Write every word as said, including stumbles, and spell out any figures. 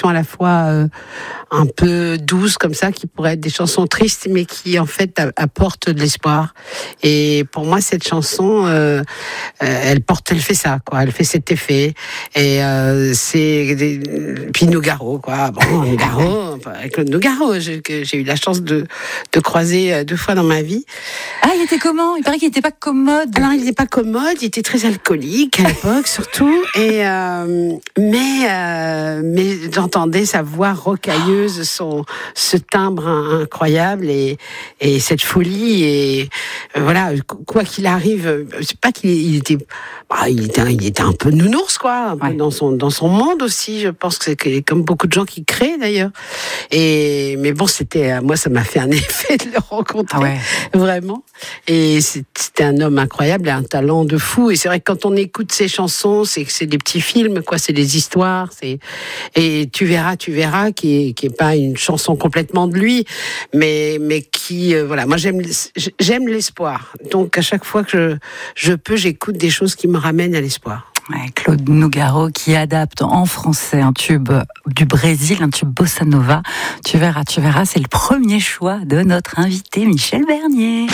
chansons à la fois euh, un peu douces comme ça, qui pourraient être des chansons tristes, mais qui en fait apportent de l'espoir. Et pour moi, cette chanson, euh, elle porte, elle fait ça, quoi. Elle fait cet effet. Et euh, c'est des... puis Nougaro, quoi. Bon, Nougaro, avec le Nougaro, j'ai, j'ai eu la chance de, de croiser deux fois dans ma vie. Ah, il était comment ? Il paraît qu'il n'était pas commode. Alors, il n'était pas commode, il était très alcoolique à l'époque, surtout. Et euh, mais euh, mais j'entendais sa voix rocailleuse, son ce timbre incroyable et et cette folie. Et euh, voilà, quoi qu'il arrive, c'est pas qu'il il était, bah, il était, il était un peu nounours, quoi, un peu ouais. dans son dans son monde aussi. Je pense que c'est comme beaucoup de gens qui créent d'ailleurs. Et mais bon, c'était, moi, ça m'a fait un effet de le rencontrer, ah ouais. vraiment. Et c'était un homme incroyable et un talent de fou. Et c'est vrai que quand on écoute ses chansons, c'est c'est des petits films, quoi. C'est des histoires. C'est et tu verras, tu verras, qui est qui est pas une chanson complètement de lui, mais mais qui euh, voilà. Moi, j'aime j'aime l'espoir. Donc à chaque fois que je je peux, j'écoute des choses qui me ramènent à l'espoir. Ouais, Claude Nougaro qui adapte en français un tube du Brésil, un tube bossa nova. Tu verras, tu verras, c'est le premier choix de notre invité Michel Bernier.